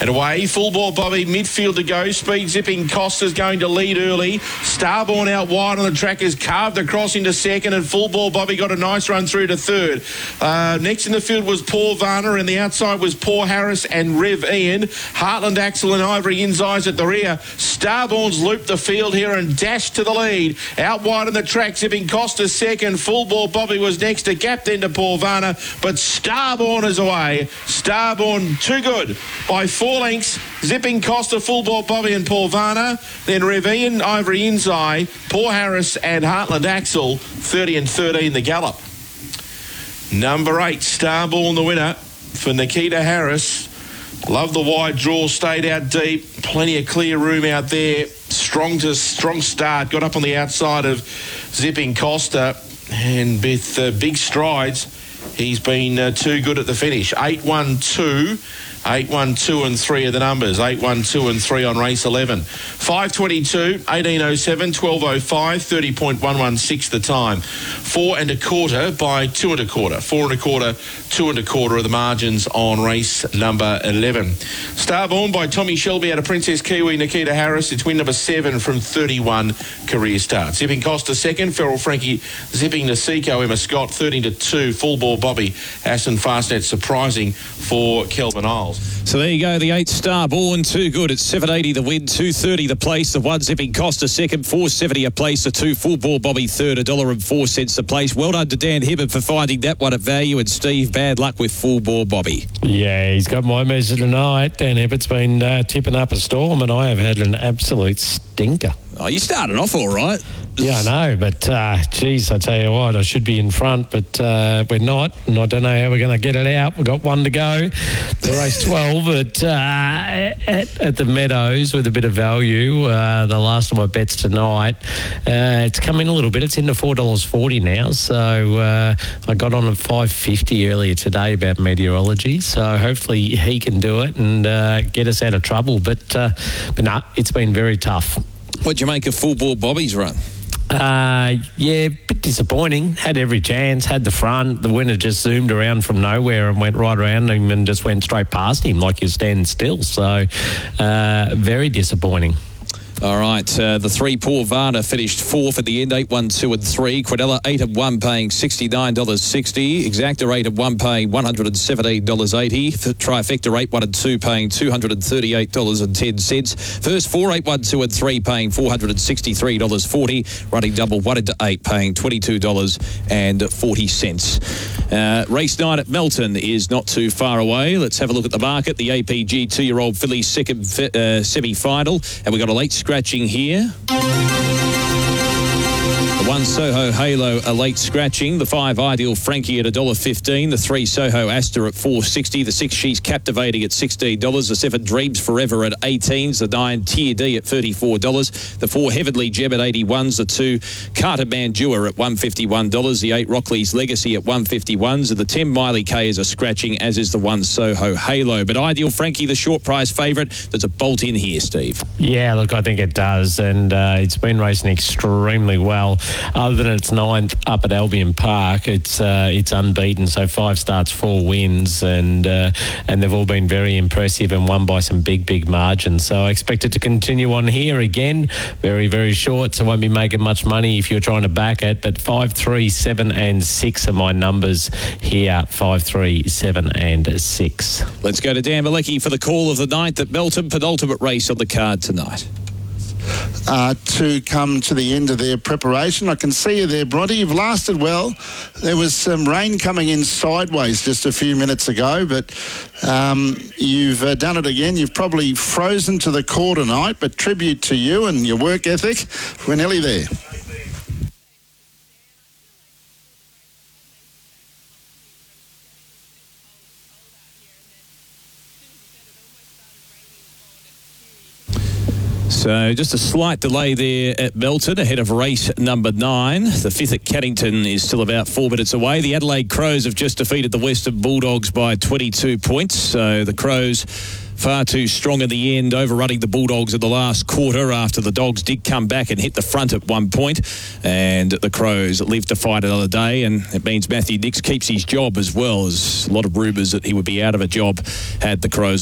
And away, full ball Bobby, midfield to go. Speed zipping, Costa's going to lead early. Starborn out wide on the track is carved across into second, and full ball Bobby got a nice run through to third. Next in the field was Paul Varner, and the outside was Paul Harris and Rev Ian. Heartland Axel and Ivory Inzais at the rear. Starborn's looped the field here and dashed to the lead. Out wide on the track, zipping Costa second. Full ball Bobby was next to gap then to Paul Varner, but Starborn is away. Starborn too good by 4 lengths. Zipping Costa, full ball Bobby and Paul Varner. Then Rev Ian, Ivory Inzai, Paul Harris and Heartland Axel. 30 and 13 the gallop. Number 8, Starborn the winner for Nikita Harris. Love the wide draw, stayed out deep. Plenty of clear room out there. Strong start. Got up on the outside of Zipping Costa. And with big strides, he's been too good at the finish. 8-1-2 and 3 are the numbers. 8-1-2 and 3 on race 11. 5:22, 18:07, 12:05, 30.116 the time. 4 1/4 by 2 1/4. 4 1/4, 2 1/4 are the margins on race number 11. Starborn by Tommy Shelby out of Princess Kiwi, Nikita Harris. It's win number 7 from 31 career starts. Zipping Costa second, Feral Frankie zipping Nasiko, Emma Scott 13-2, full ball Bobby, Aston Fastnet surprising for Kelvin Isles. So there you go, the 8 Starborn, too good. It's $7.80 the win, $2.30 the place. The 1 Zipping Costa second, $4.70 a place. The 2 full ball Bobby third, $1.04 a place. Well done to Dan Hibbert for finding that one at value, and Steve, bad luck with full ball Bobby. Yeah, he's got my measure tonight. Dan Hibbert's been tipping up a storm, and I have had an absolute stinker. Oh, you started off all right. Yeah, I know, but geez, I tell you what, I should be in front, but we're not, and I don't know how we're going to get it out. We've got one to go. The race 12 at the Meadows with a bit of value. The last of my bets tonight. It's come in a little bit. It's into $4.40 now, so I got on at $5.50 earlier today about meteorology, so hopefully he can do it and get us out of trouble. But no, it's been very tough. What'd you make of full ball Bobby's run? Yeah, a bit disappointing. Had every chance, had the front. The winner just zoomed around from nowhere and went right around him and just went straight past him like he was standing still. So, very disappointing. All right, the 3 Paul Varner finished 4th at the end, 8-1-2 and 3. Quadella 8-1 paying $69.60. Exacta 8-1 paying $117.80. Trifecta 8-1 and 2 paying $238.10. First 4 8-1-2 and 3 paying $463.40. Running double 1 into 8 paying $22.40. Race 9 at Melton is not too far away. Let's have a look at the market. The APG 2-year-old filly second semi-final, and we've got a late scratching here. The 1 Soho Halo, a late scratching. The 5 Ideal Frankie at $1.15. The 3 Soho Astor at $4.60. The 6 She's Captivating at $16. The 7 Dreams Forever at $18s. The 9 Tier D at $34. The 4 Heavenly Gem at $81s. The 2 Carter Mandua at $151. The 8 Rockley's Legacy at $151s. And the 10 Miley K is a scratching, as is the 1 Soho Halo. But Ideal Frankie, the short price favourite, there's a bolt in here, Steve. Yeah, look, I think it does. And it's been racing extremely well. Other than its 9th up at Albion Park, it's unbeaten. So 5 starts, 4 wins, and they've all been very impressive and won by some big margins. So I expect it to continue on here again. Very, very short, so won't be making much money if you're trying to back it. But 5, 3, 7 and 6 are my numbers here. 5, 3, 7 and 6. Let's go to Dan Malecki for the call of the 9th at Melton. Penultimate race on the card tonight. To come to the end of their preparation. I can see you there, Bronte. You've lasted well. There was some rain coming in sideways just a few minutes ago, but you've done it again. You've probably frozen to the core tonight, but tribute to you and your work ethic. We're nearly there. So just a slight delay there at Melton ahead of race number 9. The 5th at Caddington is still about 4 minutes away. The Adelaide Crows have just defeated the Western Bulldogs by 22 points. So the Crows far too strong in the end, overrunning the Bulldogs in the last quarter after the Dogs did come back and hit the front at one point. And the Crows live to fight another day, and it means Matthew Nicks keeps his job as well, as a lot of rumours that he would be out of a job had the Crows